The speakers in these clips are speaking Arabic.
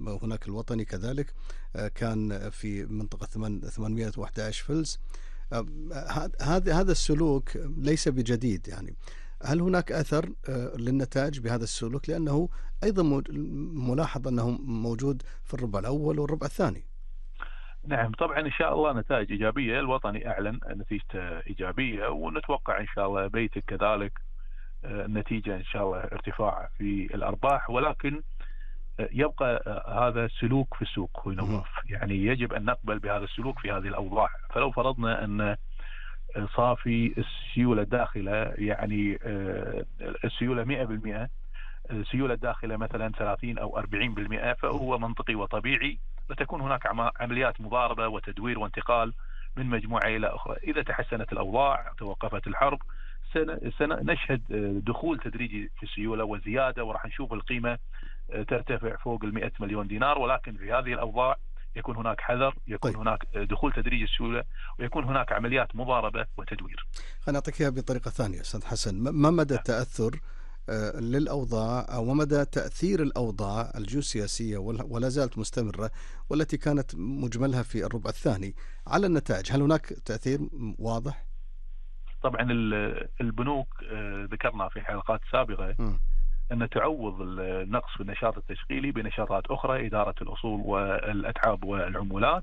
هناك الوطني كذلك كان في منطقة 811 فلس. هذا السلوك ليس بجديد يعني. هل هناك أثر للنتائج بهذا السلوك؟ لأنه أيضا ملاحظ أنه موجود في الربع الأول والربع الثاني. نعم طبعا إن شاء الله نتائج إيجابية. الوطني أعلن نتيجته إيجابية، ونتوقع إن شاء الله بيتك كذلك النتيجة إن شاء الله ارتفاع في الأرباح، ولكن يبقى هذا السلوك في السوق هو نواف. يعني يجب أن نقبل بهذا السلوك في هذه الأوضاع. فلو فرضنا أن صافي السيولة الداخلة يعني السيولة 100%، السيولة الداخلة مثلا 30 أو 40%، فهو منطقي وطبيعي، وتكون هناك عمليات مضاربة وتدوير وانتقال من مجموعة إلى أخرى. إذا تحسنت الأوضاع توقفت الحرب سنشهد دخول تدريجي في السيولة وزيادة، وراح نشوف القيمة ترتفع فوق 100 مليون دينار. ولكن في هذه الأوضاع يكون هناك حذر، يكون هناك دخول تدريجي السيولة، ويكون هناك عمليات مضاربة وتدوير. خليني أعطيك إياها بطريقة ثانية أستاذ حسن. ما مدى التأثر للأوضاع أو مدى تأثير الأوضاع الجيوسياسية ولا زالت مستمرة والتي كانت مجملها في الربع الثاني على النتائج؟ هل هناك تأثير واضح؟ طبعا البنوك ذكرنا في حلقات سابقة أن تعوض النقص في النشاط التشغيلي بنشاطات أخرى، إدارة الأصول والأتعاب والعمولات،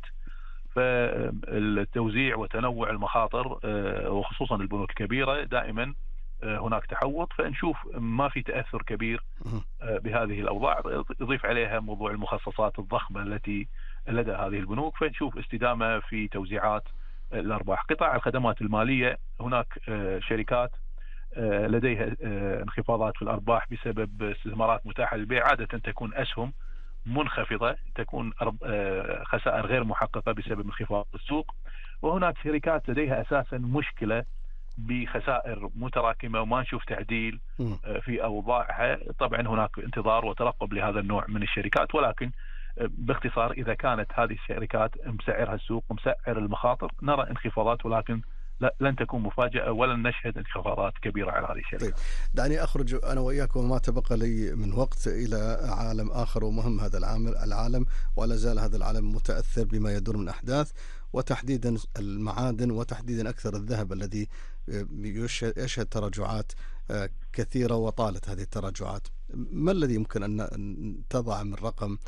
فالتوزيع وتنوع المخاطر وخصوصا البنوك الكبيرة دائما هناك تحوط، فنشوف ما في تأثر كبير بهذه الأوضاع. يضيف عليها موضوع المخصصات الضخمة التي لدى هذه البنوك، فنشوف استدامة في توزيعات الأرباح. قطاع الخدمات المالية هناك شركات لديها انخفاضات في الأرباح بسبب استثمارات متاحة للبيع، عادة تكون أسهم منخفضة، تكون خسائر غير محققة بسبب انخفاض السوق. وهناك شركات لديها أساسا مشكلة بخسائر متراكمة وما نشوف تعديل في أوضاعها. طبعا هناك انتظار وترقب لهذا النوع من الشركات، ولكن باختصار إذا كانت هذه الشركات مسعرها السوق ومسعر المخاطر نرى انخفاضات، ولكن لن تكون مفاجأة ولن نشهد انخفاضات كبيرة على هذه الشركات. طيب دعني أخرج أنا وإياك وما تبقى لي من وقت إلى عالم آخر ومهم. هذا العالم ولا زال هذا العالم متأثر بما يدور من أحداث، وتحديدا المعادن، وتحديدا أكثر الذهب الذي يشهد تراجعات كثيرة وطالت هذه التراجعات. ما الذي يمكن أن تضع من رقم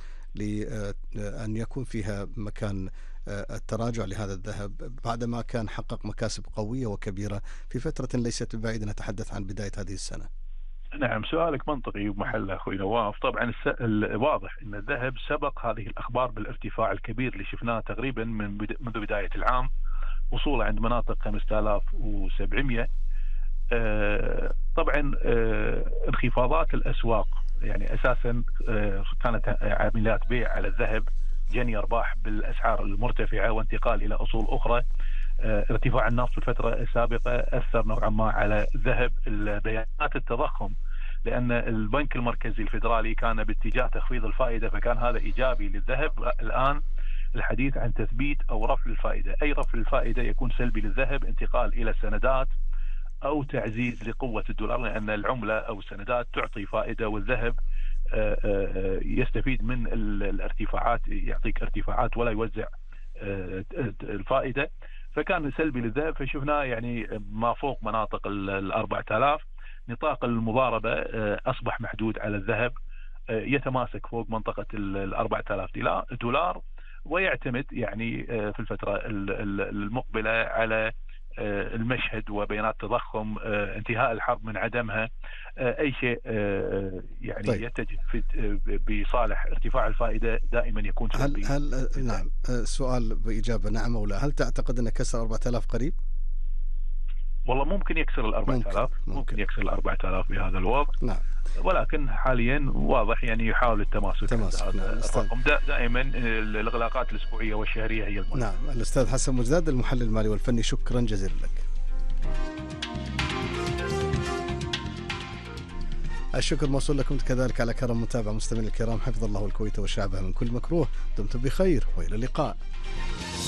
لأن يكون فيها مكان التراجع لهذا الذهب بعدما كان حقق مكاسب قوية وكبيرة في فترة ليست بعيدة، نتحدث عن بداية هذه السنة؟ نعم سؤالك منطقي ومحله أخوي نواف. طبعا واضح أن الذهب سبق هذه الأخبار بالارتفاع الكبير اللي شفناه تقريبا منذ بداية العام، وصوله عند مناطق 5700. طبعا انخفاضات الأسواق يعني أساسا كانت عمليات بيع على الذهب، جني أرباح بالأسعار المرتفعة وانتقال إلى أصول أخرى. ارتفاع النفط في الفترة السابقة أثر نوعا ما على الذهب. بيانات التضخم، لأن البنك المركزي الفيدرالي كان باتجاه تخفيض الفائدة، فكان هذا إيجابي للذهب. الآن الحديث عن تثبيت أو رفع الفائدة، أي رفع الفائدة يكون سلبي للذهب، انتقال إلى السندات أو تعزيز لقوة الدولار، لأن العملة أو السندات تعطي فائدة والذهب يستفيد من الارتفاعات، يعطيك ارتفاعات ولا يوزع الفائدة، فكان سلبي للذهب. فشفناه يعني ما فوق مناطق 4000. نطاق المضاربة أصبح محدود على الذهب، يتماسك فوق منطقة 4000 دولار، ويعتمد يعني في الفترة المقبلة على المشهد وبيانات تضخم، انتهاء الحرب من عدمها، أي شيء يعني طيب. يتجه بصالح ارتفاع الفائدة دائما يكون سلبي. هل نعم سؤال بإجابة نعم أو لا، هل تعتقد أن كسر 4000 قريب؟ والله ممكن يكسر 4000، ممكن يكسر 4000 بهذا الوضع. نعم. ولكن حاليا واضح يعني يحاول التماسك. الرقم دائما الإغلاقات الأسبوعية والشهرية هي المهمة. نعم. الأستاذ حسن مجداد المحلل المالي والفني، شكرا جزيلا لك. الشكر موصول لكم كذلك على كرم متابعة. مستمعينا الكرام، حفظ الله الكويت وشعبها من كل مكروه. دمتم بخير وإلى اللقاء.